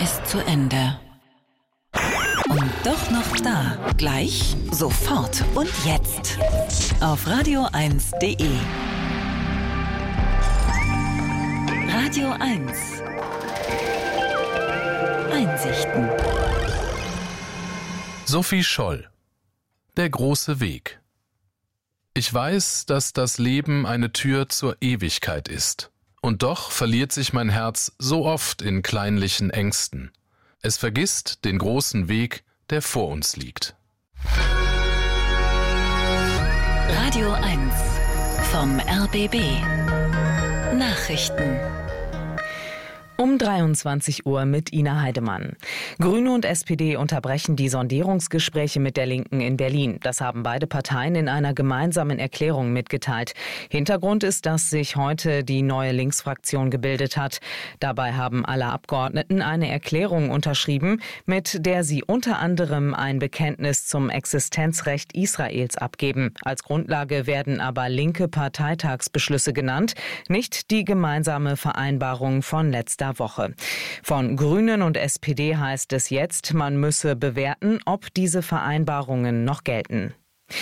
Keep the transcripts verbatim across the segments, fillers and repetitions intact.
ist zu Ende. Und doch noch da. Gleich, sofort und jetzt. Auf radio eins punkt de. Radio eins. Einsichten. Sophie Scholl. Der große Weg. Ich weiß, dass das Leben eine Tür zur Ewigkeit ist. Und doch verliert sich mein Herz so oft in kleinlichen Ängsten. Es vergisst den großen Weg, der vor uns liegt. Radio eins vom R B B. Nachrichten. Um dreiundzwanzig Uhr mit Ina Heidemann. Grüne und S P D unterbrechen die Sondierungsgespräche mit der Linken in Berlin. Das haben beide Parteien in einer gemeinsamen Erklärung mitgeteilt. Hintergrund ist, dass sich heute die neue Linksfraktion gebildet hat. Dabei haben alle Abgeordneten eine Erklärung unterschrieben, mit der sie unter anderem ein Bekenntnis zum Existenzrecht Israels abgeben. Als Grundlage werden aber linke Parteitagsbeschlüsse genannt, nicht die gemeinsame Vereinbarung von letzter Woche. Von Grünen und S P D heißt es jetzt, man müsse bewerten, ob diese Vereinbarungen noch gelten.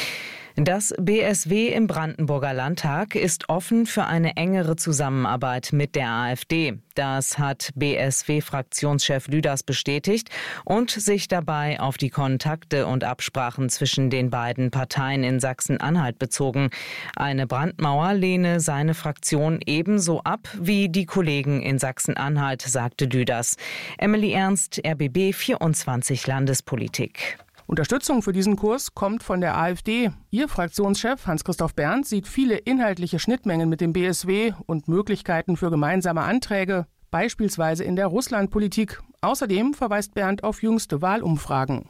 Das B S W im Brandenburger Landtag ist offen für eine engere Zusammenarbeit mit der AfD. Das hat B S W-Fraktionschef Lüders bestätigt und sich dabei auf die Kontakte und Absprachen zwischen den beiden Parteien in Sachsen-Anhalt bezogen. Eine Brandmauer lehne seine Fraktion ebenso ab wie die Kollegen in Sachsen-Anhalt, sagte Lüders. Emily Ernst, R B B vierundzwanzig Landespolitik. Unterstützung für diesen Kurs kommt von der AfD. Ihr Fraktionschef Hans-Christoph Berndt sieht viele inhaltliche Schnittmengen mit dem B S W und Möglichkeiten für gemeinsame Anträge, beispielsweise in der Russlandpolitik. Außerdem verweist Berndt auf jüngste Wahlumfragen.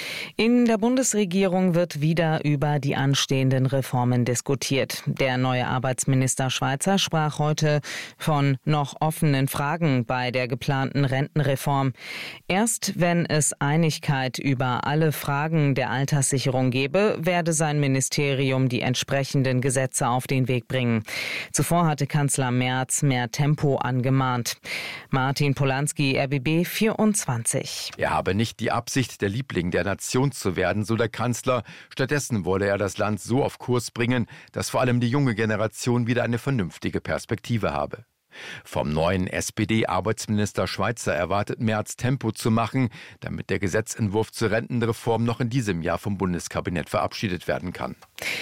In der Bundesregierung wird wieder über die anstehenden Reformen diskutiert. Der neue Arbeitsminister Schweizer sprach heute von noch offenen Fragen bei der geplanten Rentenreform. Erst wenn es Einigkeit über alle Fragen der Alterssicherung gebe, werde sein Ministerium die entsprechenden Gesetze auf den Weg bringen. Zuvor hatte Kanzler Merz mehr Tempo angemahnt. Martin Polanski, R B B vierundzwanzig. Er habe nicht die Absicht, der Liebling der Nation zu werden, so der Kanzler. Stattdessen wolle er das Land so auf Kurs bringen, dass vor allem die junge Generation wieder eine vernünftige Perspektive habe. Vom neuen S P D-Arbeitsminister Schweizer erwartet Merz Tempo zu machen, damit der Gesetzentwurf zur Rentenreform noch in diesem Jahr vom Bundeskabinett verabschiedet werden kann.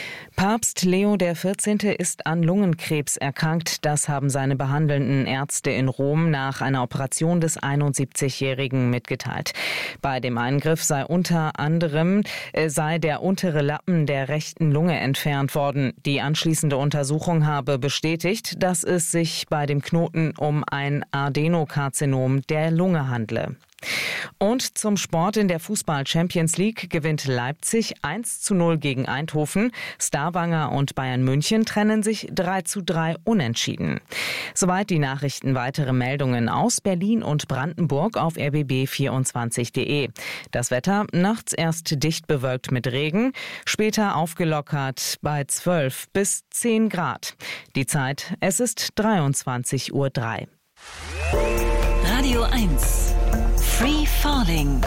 Papst Leo der vierzehnte ist an Lungenkrebs erkrankt. Das haben seine behandelnden Ärzte in Rom nach einer Operation des einundsiebzigjährigen mitgeteilt. Bei dem Eingriff sei unter anderem äh, sei der untere Lappen der rechten Lunge entfernt worden. Die anschließende Untersuchung habe bestätigt, dass es sich bei dem Knoten um ein Adenokarzinom der Lunge handle. Und zum Sport: in der Fußball-Champions League gewinnt Leipzig eins zu null gegen Eindhoven. Stavanger und Bayern München trennen sich drei zu drei unentschieden. Soweit die Nachrichten. Weitere Meldungen aus Berlin und Brandenburg auf r b b vierundzwanzig punkt de. Das Wetter: nachts erst dicht bewölkt mit Regen, später aufgelockert bei zwölf bis zehn Grad. Die Zeit: es ist dreiundzwanzig Uhr drei. Radio eins. Free Falling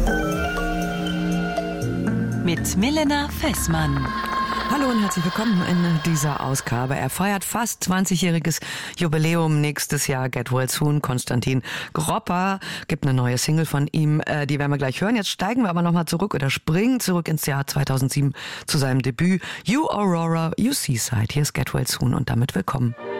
mit Milena Fessmann. Hallo und herzlich willkommen in dieser Ausgabe. Er feiert fast zwanzigjähriges Jubiläum nächstes Jahr. Get Well Soon. Konstantin Gropper gibt eine neue Single von ihm, die werden wir gleich hören. Jetzt steigen wir aber nochmal zurück oder springen zurück ins Jahr zweitausendsieben zu seinem Debüt You Aurora, You Seaside. Hier ist Get Well Soon und damit willkommen.